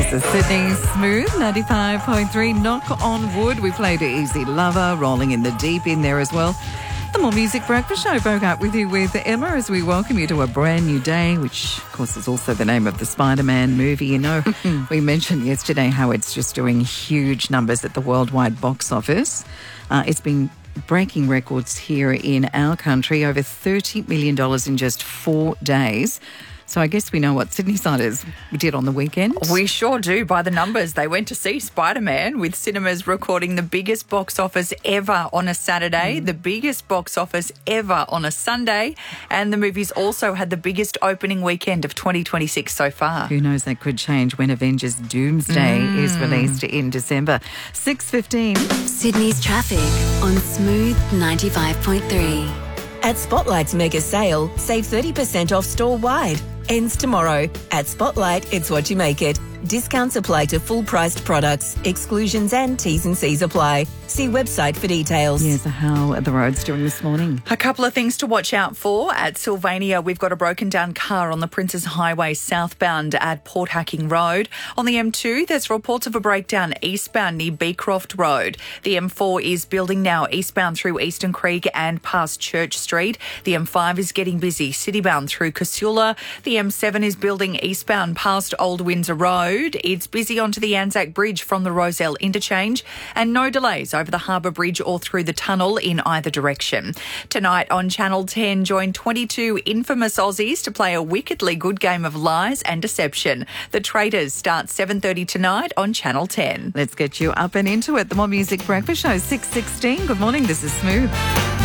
This is Sydney Smooth, 95.3. Knock on wood. We played Easy Lover, rolling in the deep in there as well. The More Music Breakfast Show broke up with you with Emma as we welcome you to a brand new day, which, of course, is also the name of the Spider-Man movie. You know, we mentioned yesterday how it's just doing huge numbers at the worldwide box office. It's been breaking records here in our country, over $30 million in just 4 days. So I guess we know what Sydney-siders did on the weekend. We sure do. By the numbers, they went to see Spider-Man, with cinemas recording the biggest box office ever on a Saturday, the biggest box office ever on a Sunday, and the movie's also had the biggest opening weekend of 2026 so far. Who knows, that could change when Avengers Doomsday is released in December. 6:15. Sydney's traffic on Smooth 95.3. At Spotlight's mega sale, save 30% off store-wide. Ends tomorrow. At Spotlight, it's what you make it. Discounts apply to full-priced products. Exclusions and T's and C's apply. See website for details. Yeah, so how are the roads doing this morning? A couple of things to watch out for. At Sylvania, we've got a broken down car on the Princes Highway southbound at Port Hacking Road. On the M2, there's reports of a breakdown eastbound near Beecroft Road. The M4 is building now eastbound through Eastern Creek and past Church Street. The M5 is getting busy citybound through Casula. The M7 is building eastbound past Old Windsor Road. It's busy onto the Anzac Bridge from the Rozelle interchange, and no delays over the Harbour Bridge or through the tunnel in either direction. Tonight on Channel 10, join 22 infamous Aussies to play a wickedly good game of lies and deception. The Traitors start 7:30 tonight on Channel 10. Let's get you up and into it. The More Music Breakfast Show, 6:16. Good morning, this is Smooth.